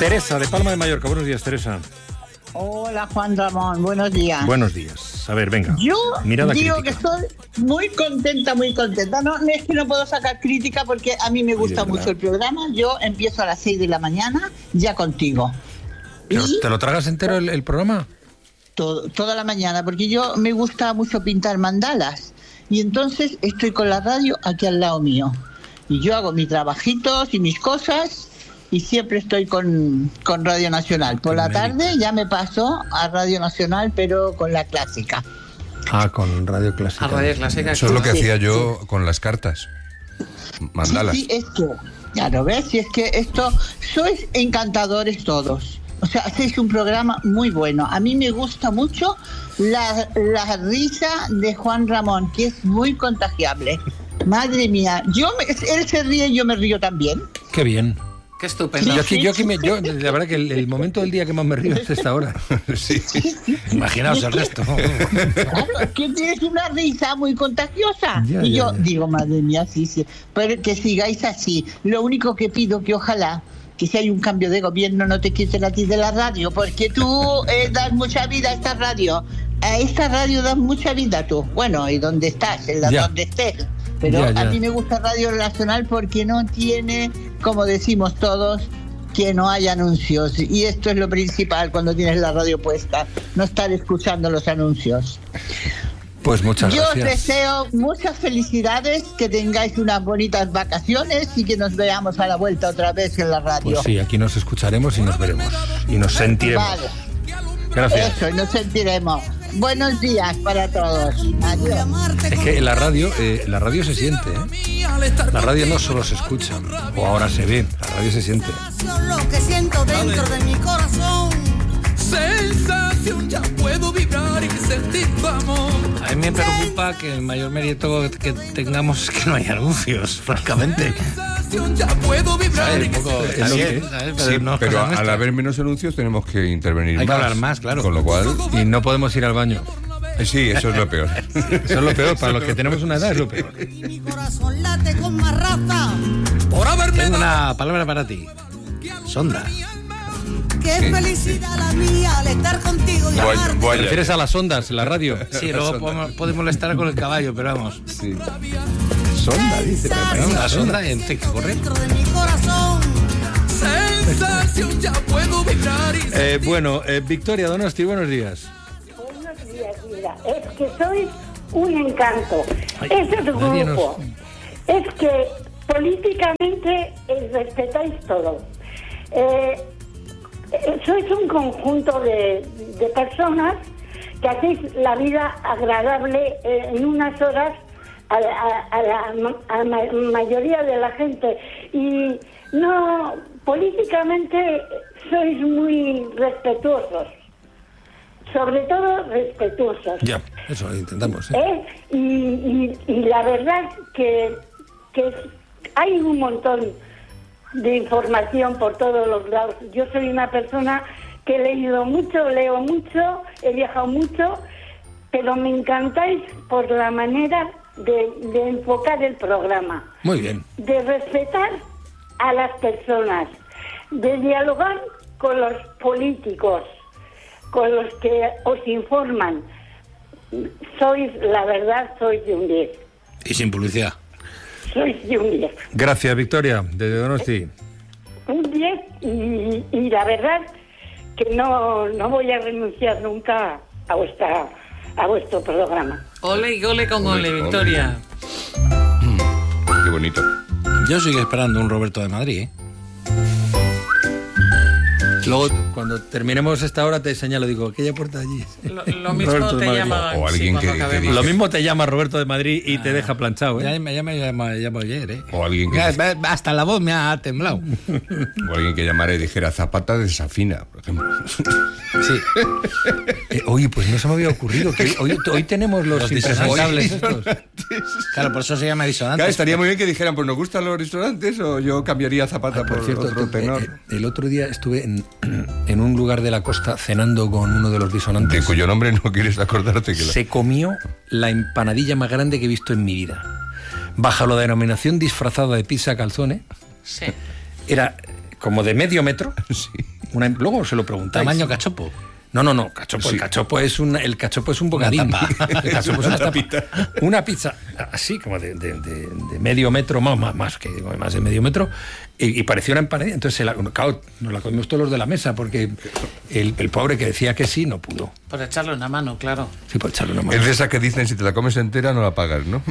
Teresa, de Palma de Mallorca. Buenos días, Teresa. Hola, Juan Ramón. Buenos días. Buenos días. A ver, venga. Yo mirada digo crítica. que estoy muy contenta, muy contenta. No es que no puedo sacar crítica porque a mí me gusta mucho el programa. Yo empiezo a las 6 de la mañana ya contigo. ¿Te lo tragas entero el programa? Toda la mañana, porque yo me gusta mucho pintar mandalas. Y entonces estoy con la radio aquí al lado mío. Y yo hago mis trabajitos y mis cosas y siempre estoy con Radio Nacional. Por la tarde ya me paso a Radio Nacional, pero con la clásica. Ah, con Radio Clásica. A Radio Clásica. Eso es lo que hacía yo con las cartas. Mandalas. Sí, es que, ya lo ves, si es que esto, sois encantadores todos. O sea, hacéis un programa muy bueno. A mí me gusta mucho la risa de Juan Ramón, que es muy contagiable. Madre mía, él se ríe y yo me río también. Qué bien. Qué estupendo. Yo, la verdad que el momento del día que más me río es esta hora. Sí. Imaginaos el resto. Claro, es que tienes una risa muy contagiosa. Ya, y ya, yo ya. digo, madre mía, sí. Pero que sigáis así. Lo único que pido que ojalá que si hay un cambio de gobierno no te quiten a ti de la radio, porque tú das mucha vida a esta radio. A esta radio das mucha vida tú. Bueno, y donde estás, donde estés. Pero Ya. a mí me gusta Radio Nacional porque no tiene, como decimos todos, que no haya anuncios. Y esto es lo principal cuando tienes la radio puesta, no estar escuchando los anuncios. Pues muchas Yo os gracias. deseo muchas felicidades, que tengáis unas bonitas vacaciones y que nos veamos a la vuelta otra vez en la radio. Pues sí, aquí nos escucharemos y nos veremos. Y nos sentiremos. Vale, Gracias. eso, y nos sentiremos. Buenos días para todos. Adiós. Es que la radio se siente, ¿eh? La radio no solo se escucha, o ahora se ve, la radio se siente. Lo que siento dentro de mi corazón. Sensación, ya puedo vibrar y sentir tu amor. A mí me preocupa que el mayor mérito que tengamos es que no hay anuncios, francamente. Sensación, ya puedo vibrar ¿Sabes? y Un poco Es lo así, que- ¿sabes? Sí, no es pero cosa al nuestra. haber menos anuncios tenemos que intervenir Hay que más. hablar más, claro. Con lo cual, Y no podemos ir al baño. sí, eso es lo peor. Eso es lo peor, para los que tenemos una edad es lo peor. Mi corazón late con más raza. por haberme Tengo dado una palabra para ti. Sonda. Qué felicidad la mía al estar contigo y amarte. ¿Te refieres a las ondas, la radio? Sí, luego podemos molestar con el caballo, pero vamos. Sí. Sonda, dice. La sonda en que corre. Dentro de mi corazón. sensación, ya puedo vibrar y Bueno, Victoria Donosti, buenos días. Buenos días, mira, es que sois un encanto. Ese es nadie nos- grupo. Es que políticamente respetáis todo. Sois un conjunto de personas que hacéis la vida agradable en unas horas a la mayoría de la gente. Y no, políticamente sois muy respetuosos. Sobre todo respetuosos. Ya, eso lo intentamos. ¿eh? Y la verdad que hay un montón de información por todos los lados. Yo soy una persona que he leído mucho, leo mucho, he viajado mucho, pero me encantáis por la manera de enfocar el programa, Muy bien. de respetar a las personas, de dialogar con los políticos, con los que os informan. La verdad, sois de un 10. Y sin publicidad. Sois de un 10. Gracias, Victoria, desde Donosti. Un 10 y la verdad que no voy a renunciar nunca a vuestro programa. Ole y ole con ole, Ole, Victoria. Qué bonito. Yo sigo esperando un Roberto de Madrid, ¿eh? Luego, cuando terminemos esta hora, te señalo, digo, aquella puerta allí. Lo mismo Roberto de te Madrid. llama. O alguien cuando que acabemos. diga- Lo mismo te llama Roberto de Madrid y te deja planchado, ¿eh? Ya me llamó ayer, ¿eh? O alguien que, Hasta la voz me ha temblado. o alguien que llamara y dijera Zapata desafina, por ejemplo. Sí. Oye, pues no se me había ocurrido que hoy tenemos los impresentables estos. Claro, por eso se llama disonante. Claro, estaría muy bien que dijeran, pues nos gustan los restaurantes, o yo cambiaría Zapata por Por cierto, otro tenor. el otro día estuve en un lugar de la costa cenando con uno de los De disonantes. cuyo nombre no quieres acordarte que Se comió la empanadilla más grande que he visto en mi vida. Bajo la denominación disfrazada de pizza calzone, Sí. era como de medio metro, Sí. Luego se lo preguntáis. Tamaño cachopo. No, cachopo. Sí. El cachopo es un bocadín. El cachopo es una tapita. Una pizza así como de medio metro, más de medio metro, y parecía una empanadilla. Entonces nos la comimos todos los de la mesa, porque el pobre que decía que sí no pudo. Por echarle una mano, claro. Sí, por echarle una mano. Es de esa que dicen, si te la comes entera no la pagas, ¿no?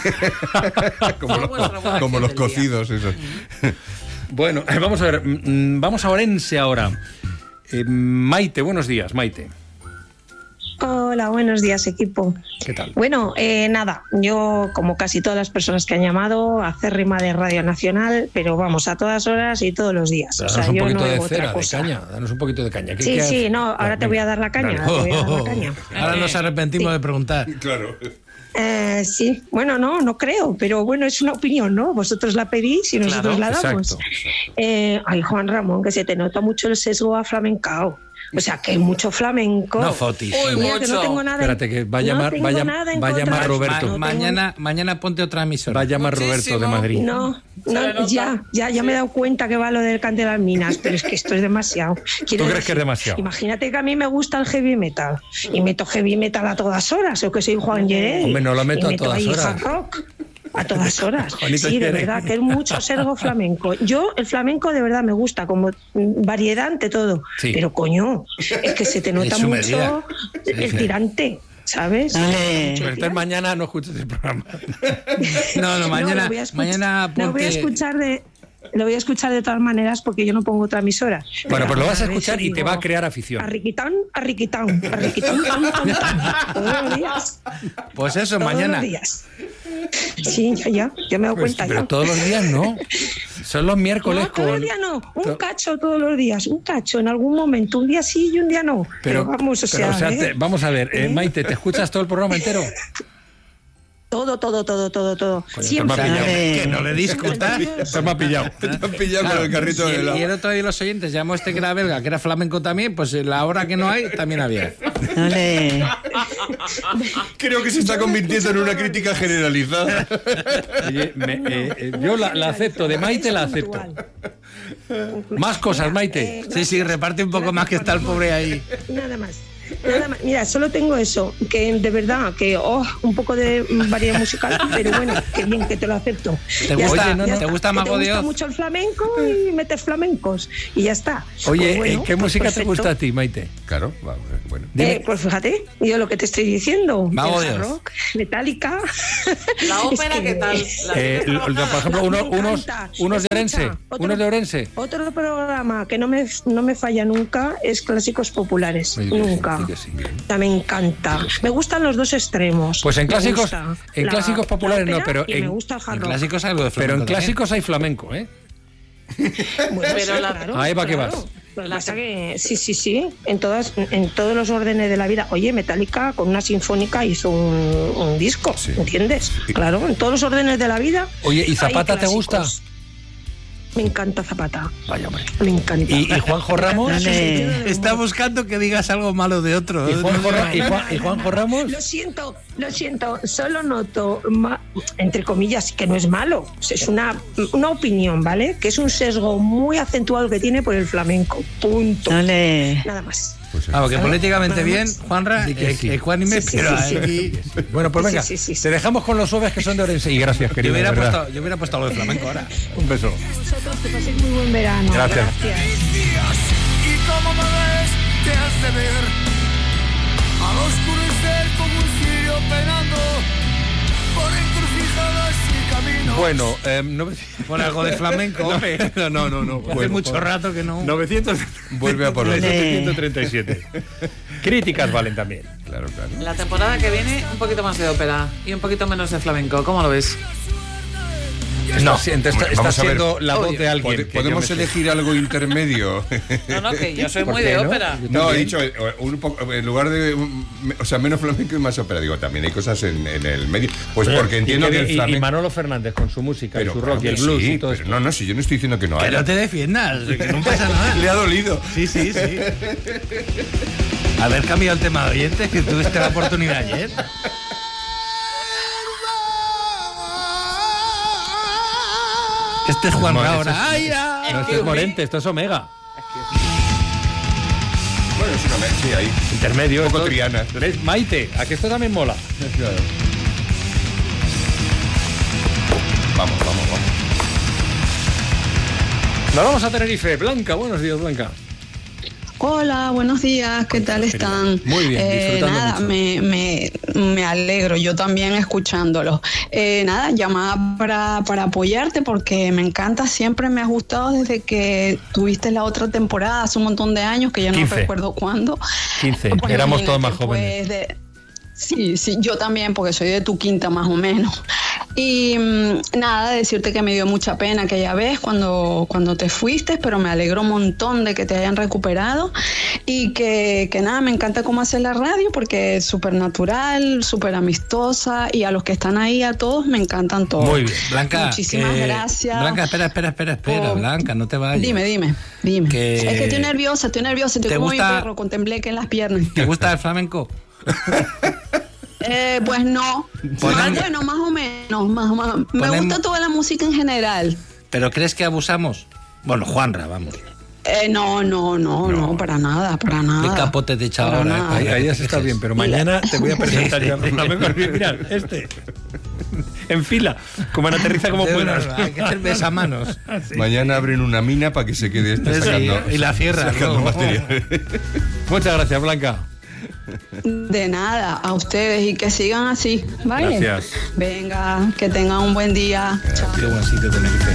como los cocidos, esos. Bueno, vamos a ver. Vamos a Orense ahora. Maite, buenos días, Maite. Hola, buenos días, equipo. ¿Qué tal? Bueno, nada, yo como casi todas las personas que han llamado, acérrima de Radio Nacional, pero vamos, a todas horas y todos los días. Danos o sea, un yo poquito no de hago cera, otra de cosa. caña. Danos un poquito de caña. Sí, no, ahora te voy a dar la caña. Dale. Te voy a dar la caña. Ahora nos arrepentimos de preguntar. Claro. Sí, bueno, no creo, pero bueno, es una opinión, ¿no? Vosotros la pedís y nosotros la damos. Exacto. Ay, Juan Ramón, que se te nota mucho el sesgo a flamencao. O sea, que hay mucho flamenco. No fotis. Mira, que no tengo nada. Espérate, que va a llamar Roberto. Mañana ponte otra emisora. Va a llamar Roberto de Madrid. No, ya me he dado cuenta que va lo del cante de las minas, pero es que esto es demasiado. ¿Tú crees que es demasiado? Imagínate que a mí me gusta el heavy metal y meto heavy metal a todas horas, o que soy Juan Llerey. Hombre, no lo meto a todas ahí horas. Hard rock. A todas horas. Juanito Sí, de Llerey. verdad, que es mucho sergo flamenco. Yo, el flamenco de verdad me gusta, como variedad ante todo. Sí. Pero coño, es que se te nota En su mucho medida. el tirante, ¿sabes? Pero entonces mañana no escuches el programa. No, mañana, lo voy a escuchar- mañana Lo voy a ponte... escuchar lo voy a escuchar de todas maneras porque yo no pongo otra emisora. Bueno, pues lo vas a ver escuchar si y te digo, va a crear afición. Arriquitán, tan, todos los días. Pues eso, Todos mañana. los días. Sí, ya me he dado Pues, cuenta pero ya. todos los días no. Son los miércoles No, todos los con... días no, un cacho todos los días, un cacho en algún momento, un día sí y un día no. Pero vamos, vamos a ver, Maite, ¿te escuchas todo el programa entero? Todo. Coño, Siempre. te me ha pillado. Que no le discutas. Se me ha pillado. Te han pillado con el carrito de Y helado. el otro día los oyentes llamó que era belga, que era flamenco también, pues la hora que no hay también había. Creo que se está convirtiendo en una crítica generalizada. Oye, yo la acepto, de Maite la acepto. Más cosas, Maite. Sí, reparte un poco más que está el pobre ahí. Nada más. Mira, solo tengo eso, que de verdad, que un poco de variedad musical, pero bueno, que bien, que te lo acepto. ¿Te Ya gusta, está, ya ¿te está. gusta Que Mago te de gusta Oz? mucho el flamenco y metes flamencos y ya está. Oye, Pues bueno, ¿qué música te perfecto. gusta a ti, Maite? Claro, bueno. Pues fíjate, yo lo que te estoy diciendo, Mago el de hard Oz. rock, Metallica. La ópera, ¿qué tal? Por ejemplo, Me unos encanta. de Orense. Escucha, Unos de Orense. Otro programa que no me falla nunca es Clásicos Populares. Oye, que sí, Nunca. que sí. Me encanta. Me gustan los dos extremos. Pues en Me clásicos, gusta en la- clásicos populares la no, ópera pero y me gusta el hard En rock. clásicos hay algo de pero flamenco en clásicos hay flamenco, ¿eh? Bueno, Pero sí, la- claro, Ahí va que claro. vas. Lo que pasa que sí, en todos los órdenes de la vida. Oye, Metallica con una sinfónica hizo un disco, Sí. ¿entiendes? Claro, en todos los órdenes de la vida. Oye, ¿y hay Zapata te clásicos. gusta? Me encanta Zapata. Vaya, hombre. Me encanta. ¿Y Juanjo Ramos? Está buscando que digas algo malo de otro. ¿Y Juanjo Ramos? Lo siento, solo noto, entre comillas, que no es malo, es una opinión, ¿vale? Que es un sesgo muy acentuado que tiene por el flamenco, punto. Nada más. Porque políticamente bien, Juanra, Di que sí. ecuánime, Sí, pero sí. aquí... Bueno, pues venga, Sí. te dejamos con los suaves que son de Orense. Y gracias, Yo querido. de verdad. hubiera puesto algo de flamenco ahora. Un beso. Vosotros que paséis muy buen verano. Gracias. Y como me ves, te has de ver al oscurecer como un cirio penando por encrucijadas y caminos. Bueno, Pon algo de flamenco, hombre. no. Hace mucho rato que no. 900. Vuelve a por los 937. Críticas valen también. Claro. La temporada que viene, un poquito más de ópera y un poquito menos de flamenco. ¿Cómo lo ves? No, está vamos a ver. siendo la voz de alguien. que yo ¿Podemos me sé. elegir algo intermedio? No, que yo soy ¿Por muy qué de no? ópera. Yo No, he también. dicho, un poco, en lugar de, o sea, menos flamenco y más ópera. Digo, también hay cosas en el medio. Pues porque entiendo que el y flamenco... Manolo Fernández con su música, y su rock y el claro, blues sí, y todo pero esto. no, si yo no estoy diciendo que no Que haya. no te defiendas, que no pasa nada. Le ha dolido. Sí. Haber cambiado el tema de oyentes, que tuviste la oportunidad ayer. Este es Juan ahora. ¡Ay, ya! No, esto es Morente, esto es Omega. Bueno, es una sí, ahí. Intermedio. Un poco Triana. ¿Ves? Maite, ¿a que esto también mola? Claro. Vamos. Nos vamos a Tenerife. Blanca, buenos días, Blanca. Hola, buenos días, ¿qué tal están? Muy bien, disfrutando nada, mucho. me alegro, yo también escuchándolo. Nada, llamaba para apoyarte porque me encanta, siempre me has gustado desde que tuviste la otra temporada, hace un montón de años, que ya 15. no recuerdo cuándo. 15, Pues éramos todos imagínate, más jóvenes. pues, sí, yo también, porque soy de tu quinta más o menos. Y nada, decirte que me dio mucha pena aquella vez cuando te fuiste, pero me alegro un montón de que te hayan recuperado y que nada, me encanta cómo haces la radio porque es súper natural, súper amistosa y a los que están ahí, a todos, me encantan todos. Muy bien, Blanca. Muchísimas gracias. Blanca, espera, Blanca, no te vayas. Dime. Es que estoy nerviosa, estoy como mi perro, con tembleque en las piernas. ¿Te gusta el flamenco? Pues no. Bueno, más o menos. Me gusta toda la música en general. ¿Pero crees que abusamos? Bueno, Juanra, vamos. No, para nada. ¿Qué capote te echa ahora? Ahí ya está bien, pero mañana te voy a presentar ya. Mira, en fila, como en aterriza como puedas. Hay que hacer besamanos. Sí. Mañana abren una mina para que se quede sacando. Y la cierran. Sacando material. Muchas gracias, Blanca. De nada, a ustedes y que sigan así, ¿vale? Gracias. Venga, que tengan un buen día. Chao. Qué buen sitio Tenerife.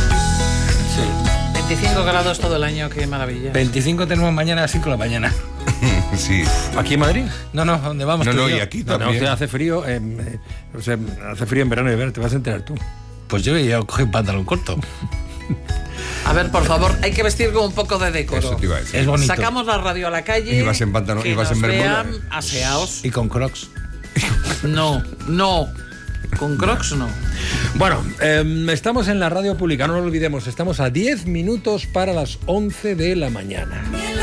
Sí. 25 grados todo el año, qué maravilla. 25 tenemos mañana a las 5 de la mañana. Sí. ¿Aquí en Madrid? No, ¿dónde vamos? No, y aquí también. No, hace frío, hace frío en verano y te vas a enterar tú. Pues yo ya cogí un pantalón corto. A ver, por favor, hay que vestir con un poco de decoro. Eso te iba a decir. Es bonito. Sacamos la radio a la calle. Y vas en pantalón, que y vas nos en bermuda. vean aseados. Y con crocs. No. Con crocs no. Bueno, estamos en la radio pública, no lo olvidemos, estamos a 10 minutos para las 11 de la mañana.